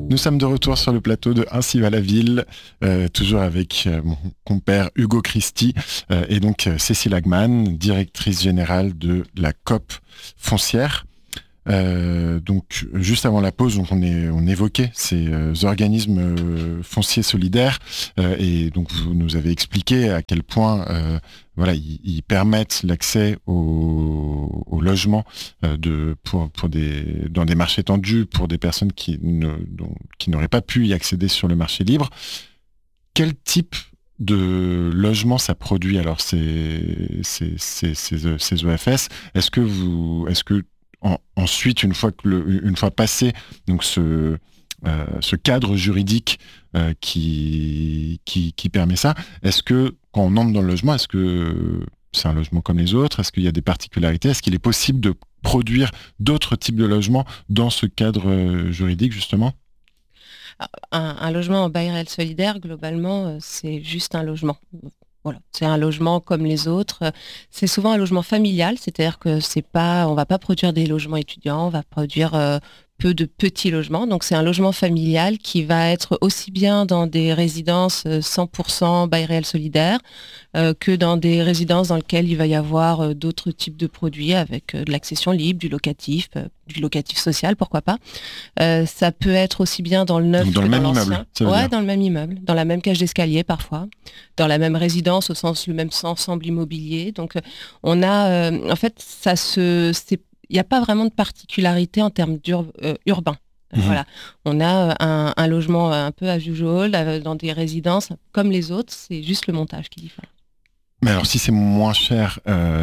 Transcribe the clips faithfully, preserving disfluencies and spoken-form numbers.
Nous sommes de retour sur le plateau de Ainsi va la ville, euh, toujours avec euh, mon compère Hugo Christie euh, et donc euh, Cécile Hagman, directrice générale de la COP foncière. Euh, donc juste avant la pause, donc on, est, on évoquait ces euh, organismes euh, fonciers solidaires euh, et donc vous nous avez expliqué à quel point euh, voilà ils, ils permettent l'accès au, au logement euh, de pour pour des dans des marchés tendus pour des personnes qui ne dont, qui n'auraient pas pu y accéder sur le marché libre. Quel type de logement ça produit alors ces ces ces, ces, ces O F S? Est-ce que vous est-ce que En, ensuite, une fois que le, une fois passé donc ce euh, ce cadre juridique euh, qui, qui qui permet ça, est-ce que quand on entre dans le logement, est-ce que c'est un logement comme les autres? Est-ce qu'il y a des particularités? Est-ce qu'il est possible de produire d'autres types de logements dans ce cadre euh, juridique justement? Un, un logement en bail réel solidaire, globalement, c'est juste un logement. Voilà, c'est un logement comme les autres. C'est souvent un logement familial, c'est-à-dire que c'est pas, on va pas produire des logements étudiants, on va produire euh, peu de petits logements. Donc c'est un logement familial qui va être aussi bien dans des résidences cent pour cent bail réel solidaire euh, que dans des résidences dans lesquelles il va y avoir euh, d'autres types de produits avec euh, de l'accession libre, du locatif, euh, du locatif social, pourquoi pas. Euh, ça peut être aussi bien dans le neuf Donc dans que le dans même immeuble, l'ancien. ça veut Ouais, dire. dans le même immeuble, dans la même cage d'escalier parfois, dans la même résidence au sens le même ensemble immobilier. Donc euh, on a, euh, en fait, ça se, c'est, il n'y a pas vraiment de particularité en termes d'urbain. Euh, urbain. Euh, Mhm. Voilà, on a euh, un, un logement un peu as usual euh, dans des résidences comme les autres. C'est juste le montage qui diffère. Mais alors si c'est moins cher,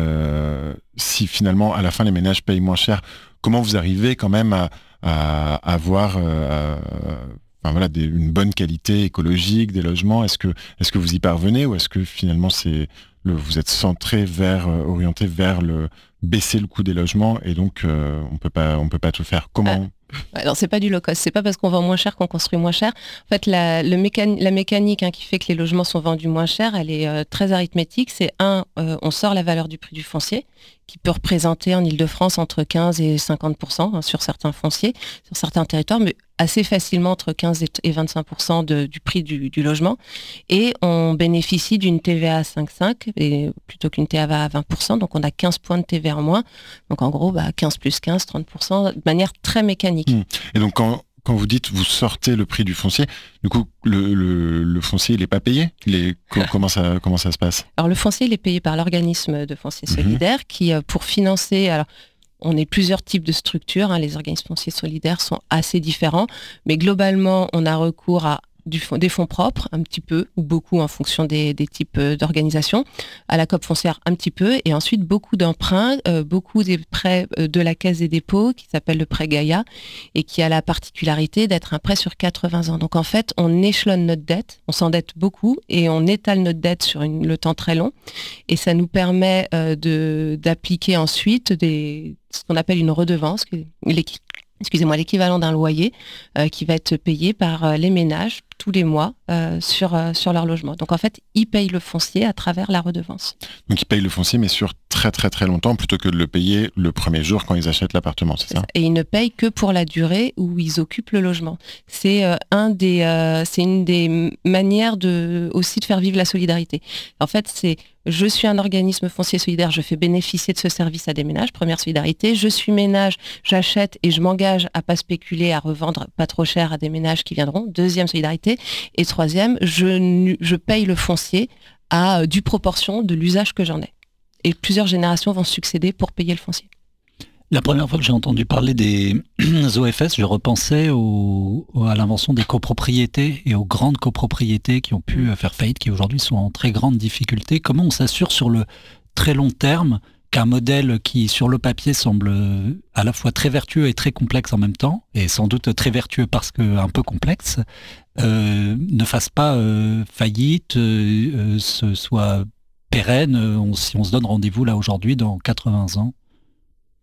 euh, si finalement à la fin les ménages payent moins cher, comment vous arrivez quand même à, à avoir euh, enfin, voilà, des, une bonne qualité écologique des logements? Est-ce que, est-ce que vous y parvenez ou est-ce que finalement c'est le, vous êtes centré vers, euh, orienté vers le baisser le coût des logements et donc euh, on peut pas, on peut pas tout faire. Euh, Comment? Alors, c'est pas du low cost. C'est pas parce qu'on vend moins cher qu'on construit moins cher. En fait, la, le mécani- la mécanique hein, qui fait que les logements sont vendus moins cher, elle est euh, très arithmétique. C'est un, euh, on sort la valeur du prix du foncier, qui peut représenter en Île-de-France entre quinze et cinquante pour cent hein, sur certains fonciers, sur certains territoires, mais assez facilement entre quinze et vingt-cinq pour cent de, du prix du, du logement. Et on bénéficie d'une T V A à cinq virgule cinq et plutôt qu'une T V A à vingt pour cent. Donc, on a quinze points de T V A en moins. Donc, en gros, bah, quinze plus quinze, trente pour cent de manière très mécanique. Hmm. Et donc quand quand vous dites vous sortez le prix du foncier, du coup le, le, le foncier il est pas payé? Il est, co- comment ça comment ça se passe? Alors le foncier, il est payé par l'organisme de foncier Mhm. solidaire qui, euh, pour financer, alors on est plusieurs types de structures, hein, les organismes fonciers solidaires sont assez différents, mais globalement, on a recours à du fond- des fonds propres, un petit peu, ou beaucoup en fonction des, des types euh, d'organisations, à la COP foncière un petit peu, et ensuite beaucoup d'emprunts, euh, beaucoup des prêts euh, de la Caisse des dépôts, qui s'appelle le prêt Gaïa, et qui a la particularité d'être un prêt sur quatre-vingts ans. Donc en fait, on échelonne notre dette, on s'endette beaucoup, et on étale notre dette sur une- le temps très long, et ça nous permet euh, de, d'appliquer ensuite des, ce qu'on appelle une redevance, qui est l'équi- excusez-moi, l'équivalent d'un loyer euh, qui va être payé par euh, les ménages tous les mois euh, sur, euh, sur leur logement. Donc en fait, ils payent le foncier à travers la redevance. Donc ils payent le foncier mais sur très très très longtemps plutôt que de le payer le premier jour quand ils achètent l'appartement, c'est C'est ça? ça. Et ils ne payent que pour la durée où ils occupent le logement. C'est euh, un des, euh, c'est une des m- manières de, aussi de faire vivre la solidarité. En fait, c'est je suis un organisme foncier solidaire, je fais bénéficier de ce service à des ménages, première solidarité. Je suis ménage, j'achète et je m'engage à pas spéculer, à revendre pas trop cher à des ménages qui viendront, deuxième solidarité. Et troisième, je, nu- je paye le foncier à euh, due proportion de l'usage que j'en ai. Et plusieurs générations vont succéder pour payer le foncier. La première fois que j'ai entendu parler des O F S, je repensais au, au- à l'invention des copropriétés et aux grandes copropriétés qui ont pu faire faillite, qui aujourd'hui sont en très grande difficulté. Comment on s'assure sur le très long terme qu'un modèle qui, sur le papier, semble à la fois très vertueux et très complexe en même temps, et sans doute très vertueux parce que un peu complexe, euh, ne fasse pas euh, faillite, euh, euh, ce soit pérenne, euh, on- si on se donne rendez-vous là aujourd'hui dans quatre-vingts ans?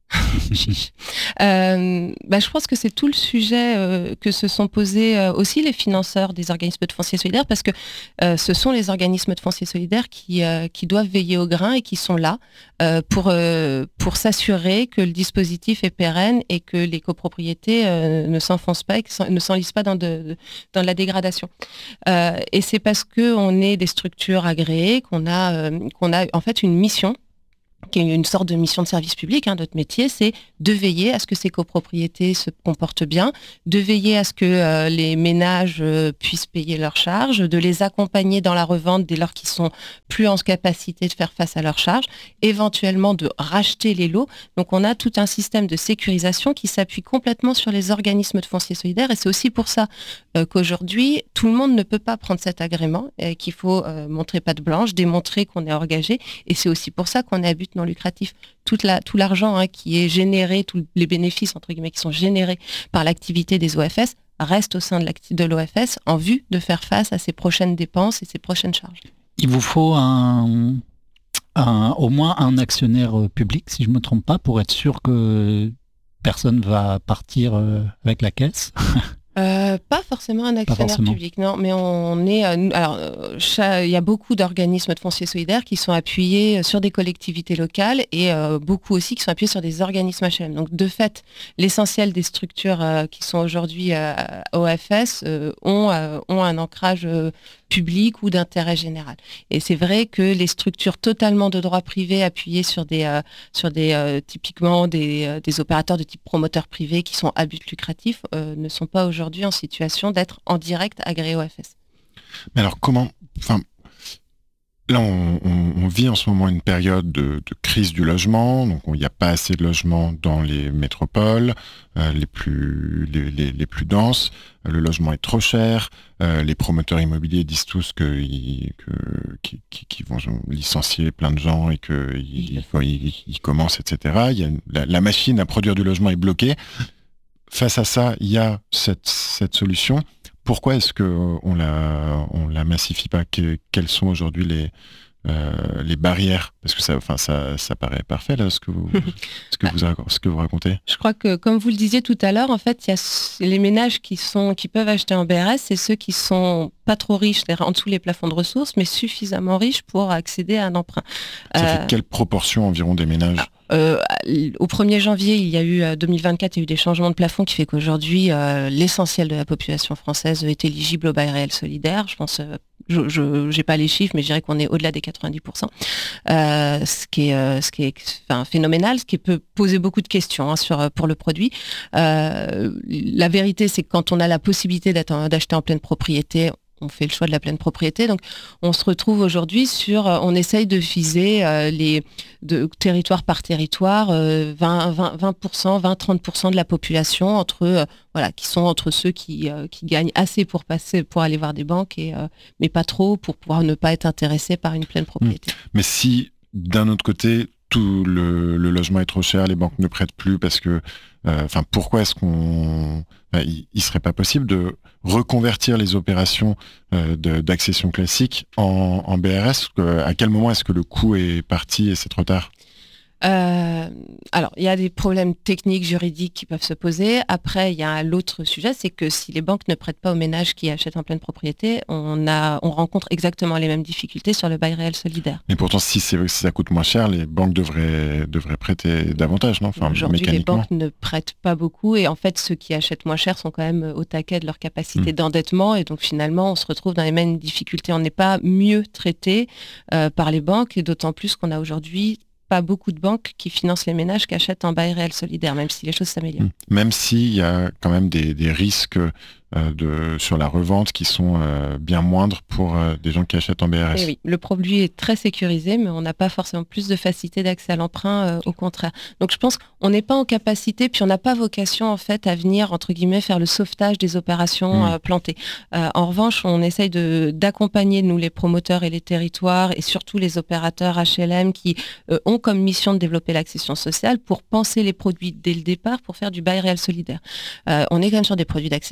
euh, bah, je pense que c'est tout le sujet euh, que se sont posés euh, aussi les financeurs des organismes de foncier solidaire, parce que euh, ce sont les organismes de foncier solidaire qui, euh, qui doivent veiller au grain et qui sont là euh, pour, euh, pour s'assurer que le dispositif est pérenne et que les copropriétés euh, ne s'enfoncent pas et que ne s'enlisent pas dans de, dans de la dégradation. Euh, et c'est parce qu'on est des structures agréées qu'on a, euh, qu'on a en fait une mission qui est une sorte de mission de service public. Hein, notre métier, c'est de veiller à ce que ces copropriétés se comportent bien, de veiller à ce que euh, les ménages euh, puissent payer leurs charges, de les accompagner dans la revente dès lors qu'ils sont plus en capacité de faire face à leurs charges, éventuellement de racheter les lots. Donc on a tout un système de sécurisation qui s'appuie complètement sur les organismes de foncier solidaire, et c'est aussi pour ça euh, qu'aujourd'hui, tout le monde ne peut pas prendre cet agrément, et qu'il faut euh, montrer patte blanche, démontrer qu'on est engagé, et c'est aussi pour ça qu'on est à but non lucratif. Toute la, tout l'argent hein, qui est généré, tous les bénéfices entre guillemets qui sont générés par l'activité des O F S restent au sein de, de l'O F S en vue de faire face à ses prochaines dépenses et ses prochaines charges. Il vous faut un, un, au moins un actionnaire public, si je ne me trompe pas, pour être sûr que personne va partir avec la caisse. Euh, pas forcément un actionnaire forcément. public, non, mais on est. Euh, alors, il y a beaucoup d'organismes de foncier solidaire qui sont appuyés sur des collectivités locales et euh, beaucoup aussi qui sont appuyés sur des organismes H L M. Donc, de fait, l'essentiel des structures euh, qui sont aujourd'hui euh, O F S euh, ont, euh, ont un ancrage euh, public ou d'intérêt général. Et c'est vrai que les structures totalement de droit privé appuyées sur des, euh, sur des euh, typiquement des, euh, des opérateurs de type promoteur privé qui sont à but lucratif euh, ne sont pas aujourd'hui en situation d'être en direct agréé O F S. Mais alors comment, enfin, là on, on, on vit en ce moment une période de, de crise du logement, donc il n'y a pas assez de logements dans les métropoles euh, les plus les, les, les plus denses, le logement est trop cher, euh, les promoteurs immobiliers disent tous que, ils, que qui, qui, qui vont licencier plein de gens et que ils, ils, ils commencent, et cetera. Il y a une, la, la machine à produire du logement est bloquée. Face à ça, il y a cette, cette solution. Pourquoi est-ce qu'on la, on la massifie pas? Quelles sont aujourd'hui les, euh, les barrières? Parce que ça, enfin, ça, ça paraît parfait là, ce que vous, ce que vous, ce que vous racontez. Je crois que, comme vous le disiez tout à l'heure, en fait, il y a les ménages qui sont, qui peuvent acheter en B R S, c'est ceux qui sont pas trop riches, en dessous les plafonds de ressources, mais suffisamment riches pour accéder à un emprunt. Ça euh, fait quelle proportion environ des ménages? Euh, au premier janvier, il y a eu deux mille vingt-quatre, il y a eu des changements de plafond qui fait qu'aujourd'hui, euh, l'essentiel de la population française est éligible au bail réel solidaire. Je pense, euh, je n'ai pas les chiffres, mais je dirais qu'on est au-delà des quatre-vingt-dix pour cent, euh, ce qui est, euh, ce qui est enfin, phénoménal, ce qui peut poser beaucoup de questions hein, sur, pour le produit. Euh, la vérité, c'est que quand on a la possibilité d'acheter en pleine propriété, on fait le choix de la pleine propriété. Donc, on se retrouve aujourd'hui sur, on essaye de viser euh, les de, territoire par territoire, euh, vingt, vingt, vingt pour cent, vingt, trente pour cent de la population entre, euh, voilà, qui sont entre ceux qui, euh, qui gagnent assez pour passer, pour aller voir des banques, et, euh, mais pas trop pour pouvoir ne pas être intéressé par une pleine propriété. Mais si, d'un autre côté, tout le, le logement est trop cher, les banques ne prêtent plus parce que, enfin, euh, pourquoi est-ce qu'on, bah, il, il serait pas possible de reconvertir les opérations euh, de, d'accession classique en, en B R S? À quel moment est-ce que le coût est parti et c'est trop tard? Euh, alors, il y a des problèmes techniques, juridiques qui peuvent se poser. Après, il y a l'autre sujet, c'est que si les banques ne prêtent pas aux ménages qui achètent en pleine propriété, on, a, on rencontre exactement les mêmes difficultés sur le bail réel solidaire. Mais pourtant, si, c'est, si ça coûte moins cher, les banques devraient, devraient prêter davantage, non? Enfin, aujourd'hui, les banques ne prêtent pas beaucoup et en fait, ceux qui achètent moins cher sont quand même au taquet de leur capacité mmh. d'endettement et donc finalement, on se retrouve dans les mêmes difficultés. On n'est pas mieux traité euh, par les banques et d'autant plus qu'on a aujourd'hui pas beaucoup de banques qui financent les ménages qui achètent en bail réel solidaire, même si les choses s'améliorent. Même s'il y a quand même des, des risques euh, de, sur la revente qui sont euh, bien moindres pour euh, des gens qui achètent en B R S. Et oui, le produit est très sécurisé, mais on n'a pas forcément plus de facilité d'accès à l'emprunt, euh, au contraire. Donc je pense qu'on n'est pas en capacité, puis on n'a pas vocation en fait à venir, entre guillemets, faire le sauvetage des opérations mmh. euh, plantées. Euh, en revanche, on essaye de, d'accompagner, nous, les promoteurs et les territoires, et surtout les opérateurs H L M qui euh, ont comme mission de développer l'accession sociale pour penser les produits dès le départ, pour faire du bail réel solidaire. Euh, on est quand même sur des produits d'accession sociale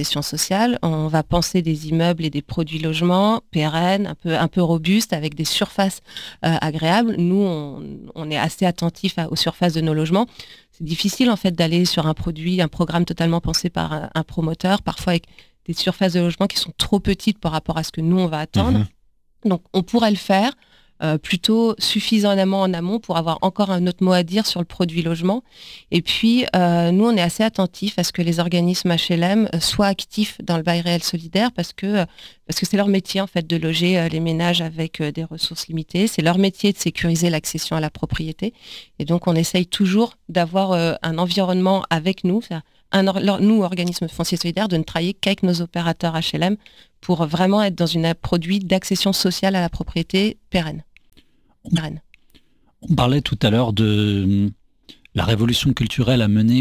social, on va penser des immeubles et des produits logements pérennes, un peu, un peu robustes, avec des surfaces euh, agréables. Nous, on, on est assez attentifs à, aux surfaces de nos logements. C'est difficile en fait d'aller sur un produit, un programme totalement pensé par un, un promoteur, parfois avec des surfaces de logement qui sont trop petites par rapport à ce que nous, on va attendre. Mmh. Donc, on pourrait le faire. Euh, plutôt suffisamment en amont pour avoir encore un autre mot à dire sur le produit logement. Et puis, euh, nous, on est assez attentifs à ce que les organismes H L M soient actifs dans le bail réel solidaire parce que, parce que c'est leur métier, en fait, de loger euh, les ménages avec euh, des ressources limitées. C'est leur métier de sécuriser l'accession à la propriété. Et donc, on essaye toujours d'avoir euh, un environnement avec nous, un, nous, organismes fonciers solidaires, de ne travailler qu'avec nos opérateurs H L M pour vraiment être dans un produit d'accession sociale à la propriété pérenne. pérenne. On parlait tout à l'heure de la révolution culturelle à mener